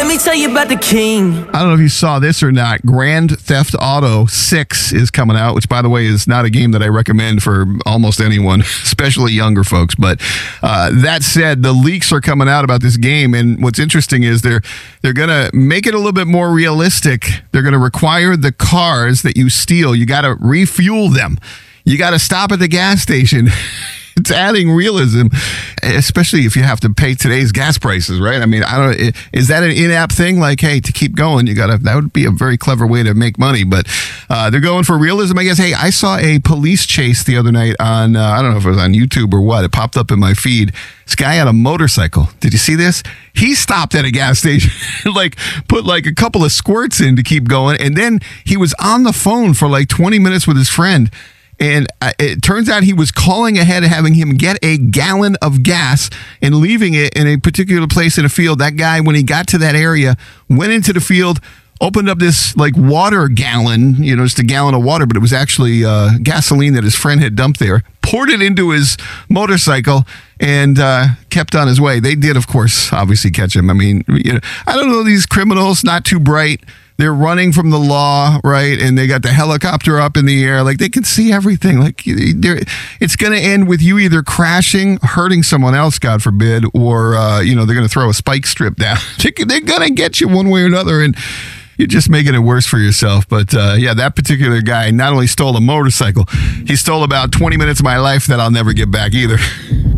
me tell you about the king. I don't know if you saw this or not. Grand Theft Auto 6 is coming out, which, by the way, is not a game that I recommend for almost anyone, especially younger folks. But that said, the leaks are coming out about this game, and what's interesting is they're going to make it a little bit more realistic. They're going to require the cars that you steal, you got to refuel them. You got to stop at the gas station. It's adding realism, especially if you have to pay today's gas prices, right? I mean, I don't. Is that an in-app thing? Like, hey, to keep going, you gotta. That would be a very clever way to make money. But they're going for realism, I guess. Hey, I saw a police chase the other night on. I don't know if it was on YouTube or what. It popped up in my feed. This guy on a motorcycle. Did you see this? He stopped at a gas station, put a couple of squirts in to keep going, and then he was on the phone for 20 minutes with his friend. And it turns out he was calling ahead and having him get a gallon of gas and leaving it in a particular place in a field. That guy, when he got to that area, went into the field, opened up this water gallon, just a gallon of water, but it was actually gasoline that his friend had dumped there, poured it into his motorcycle, and kept on his way. They did, of course, obviously catch him. I mean, I don't know, these criminals, not too bright. They're running from the law, right? And they got the helicopter up in the air. They can see everything. It's going to end with you either crashing, hurting someone else, God forbid, or, they're going to throw a spike strip down. They're going to get you one way or another, and you're just making it worse for yourself. But, that particular guy not only stole a motorcycle, he stole about 20 minutes of my life that I'll never get back either.